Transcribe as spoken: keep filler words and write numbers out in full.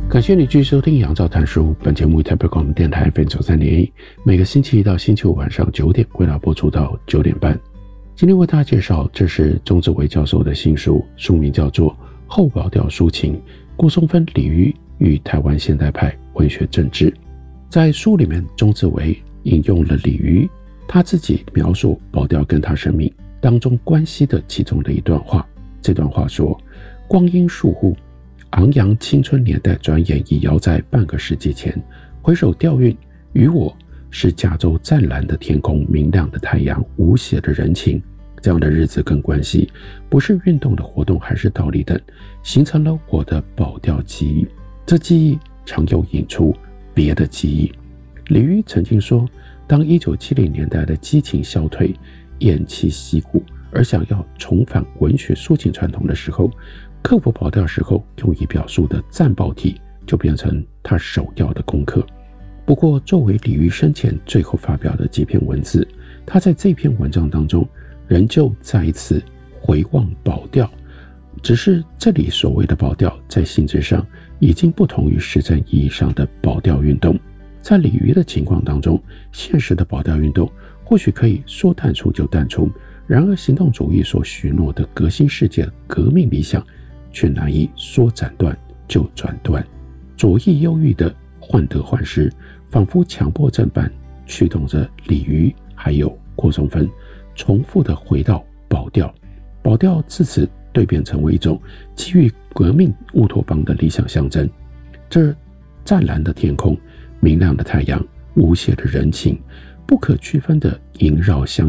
感谢你继续收听杨照谈书，本节目以台北广播电台 F M 九三点一，每个星期一到星期五晚上九点为大家播出到九点半。今天为大家介绍，这是钟志伟教授的新书，书名叫做《后保钓抒情：郭松汾、李渔与台湾现代派文学政治》。在书里面，钟志伟引用了李渔他自己描述保钓跟他生命当中关系的其中的一段话。这段话说：光阴疏忽，昂扬青春年代转眼已遥在半个世纪前，回首钓运，与我是加州湛蓝的天空、明亮的太阳、无邪的人情。这样的日子跟关系，不是运动的活动还是道理等，形成了我的保钓记忆。这记忆常又引出别的记忆。李渔曾经说，当一九七零年代的激情消退，偃旗息鼓，而想要重返文学抒情传统的时候，克服保钓时候用以表述的战报体就变成他首要的功课。不过作为李渔生前最后发表的几篇文字，他在这篇文章当中仍旧再一次回望保钓，只是这里所谓的保钓在性质上已经不同于实战意义上的保钓运动。在李渔的情况当中，现实的保钓运动或许可以说淡出就淡出，然而行动主义所许诺的革新世界的革命理想却难以说斩断就斩断。左翼忧郁的患得患失，仿佛强迫症般驱动着李渔还有郭松汾重复的回到保钓。保钓自此蜕变成为一种基于革命乌托邦的理想象征。这湛蓝的天空、明亮的太阳、无邪的人情，不可区分的萦绕相